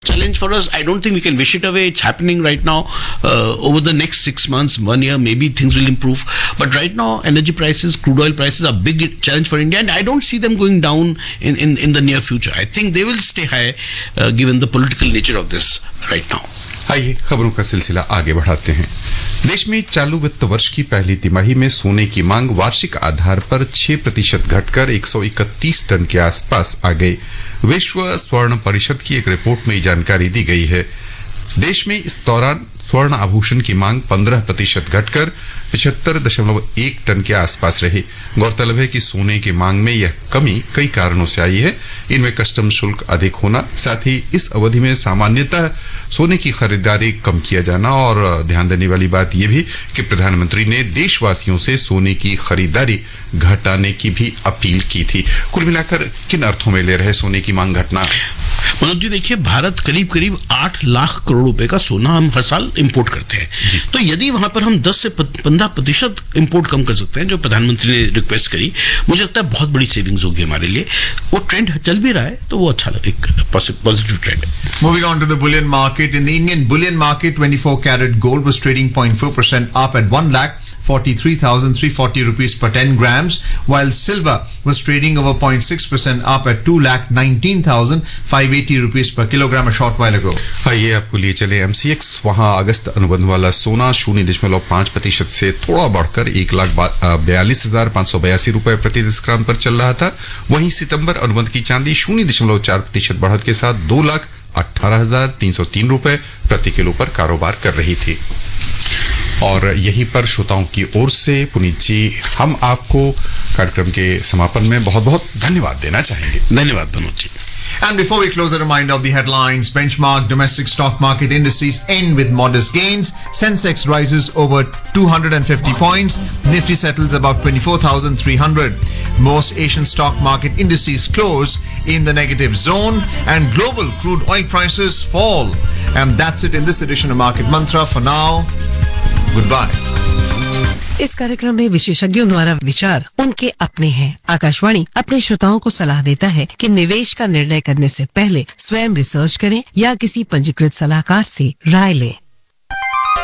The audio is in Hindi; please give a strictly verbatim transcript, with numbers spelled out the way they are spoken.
Challenge for us, I don't think we can wish it away. It's happening right now. Uh, over the next six months, one year, maybe things will improve. But right now, energy prices, crude oil prices are a big challenge for India, and I don't see them going down in, in, in the near future. I think they will stay high uh, given the political nature of this right now. आइए खबरों का सिलसिला आगे बढ़ाते हैं। देश में चालू वित्त वर्ष की पहली तिमाही में सोने की मांग वार्षिक आधार पर छह प्रतिशत घटकर एक सौ इकतीस टन के आसपास आ गई। विश्व स्वर्ण परिषद की एक रिपोर्ट में जानकारी दी गई है। देश में इस दौरान स्वर्ण आभूषण की मांग पंद्रह प्रतिशत घटकर पिछहत्तर दशमलव एक टन के आसपास रही। गौरतलब है कि सोने की मांग में यह कमी कई कारणों से आई है। इनमें कस्टम शुल्क अधिक होना, साथ ही इस अवधि में सामान्यतः सोने की खरीदारी कम किया जाना, और ध्यान देने वाली बात यह भी कि प्रधानमंत्री ने देशवासियों से सोने की खरीदारी घटाने की भी अपील की थी। कुल मिलाकर किन अर्थों में ले रहे सोने की मांग घटना? मनोज जी, देखिए, भारत करीब करीब आठ लाख करोड़ रुपए का सोना हम हर साल इंपोर्ट करते हैं। तो यदि वहां पर हम दस से पंद्रह प्रतिशत इंपोर्ट कम कर सकते हैं, जो प्रधानमंत्री ने रिक्वेस्ट करी, मुझे लगता है बहुत बड़ी सेविंग्स होगी हमारे लिए। वो ट्रेंड चल भी रहा है, तो वो अच्छा लगे, पॉजिटिव ट्रेंड है। Moving on to the bullion market. In the Indian bullion market, twenty-four carat gold was trading zero point four percent up at one lakh forty-three thousand three hundred forty rupees per ten grams, while silver was trading over zero point six percent up at two lakh nineteen thousand five hundred eighty rupees per kilogram a short while ago. आइए आपको लिए चले एमसीएक्स। वहां अगस्त अनुबंध वाला सोना शून्य दशमलव पांच प्रतिशत से थोड़ा बढ़कर एक लाख बयालीस हजार पांच सौ बयासी रुपए प्रति दस ग्राम पर चल रहा था। वहीं सितंबर अनुबंध की चांदी शून्य दशमलव चार प्रतिशत बढ़त के साथ दो लाख अठारह हजार तीन सौ तीन रुपए प्रति किलो पर कारोबार कर रही थी। और यहीं पर श्रोताओं की ओर से पुनीत जी, हम आपको कार्यक्रम के समापन में बहुत बहुत धन्यवाद देना चाहेंगे। धन्यवाद Manoj ji. And before we close, a reminder of the headlines. Benchmark domestic stock market indices end with modest gains. Sensex rises over two hundred fifty points. Nifty settles above twenty-four thousand three hundred. Most Asian stock market indices close in the negative zone, and global crude oil prices fall. And that's it in this edition of Market Mantra. For now, goodbye. इस कार्यक्रम में विशेषज्ञों द्वारा विचार उनके अपने हैं। आकाशवाणी अपने श्रोताओं को सलाह देता है कि निवेश का निर्णय करने से पहले स्वयं रिसर्च करें या किसी पंजीकृत सलाहकार से राय लें।